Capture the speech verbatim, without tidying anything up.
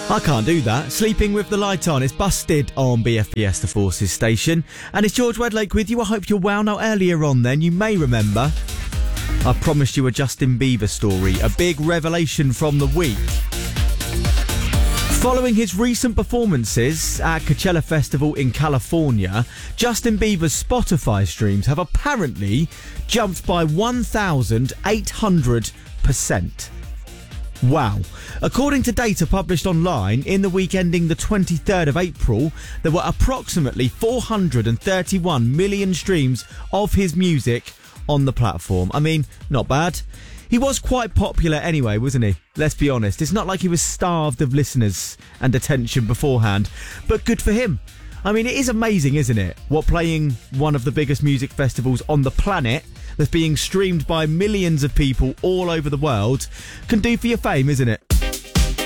I can't do that. Sleeping with the light on. It's Busted on B F B S, the Forces station. And it's George Wedlake with you. I hope you're well. Now, earlier on then, you may remember I promised you a Justin Bieber story, a big revelation from the week. Following his recent performances at Coachella Festival in California, Justin Bieber's Spotify streams have apparently jumped by one thousand eight hundred percent. Wow. According to data published online, in the week ending the twenty-third of April, there were approximately four hundred thirty-one million streams of his music on the platform. I mean, not bad. He was quite popular anyway, wasn't he? Let's be honest. It's not like he was starved of listeners and attention beforehand, but good for him. I mean, it is amazing, isn't it? What playing one of the biggest music festivals on the planet that's being streamed by millions of people all over the world can do for your fame, isn't it?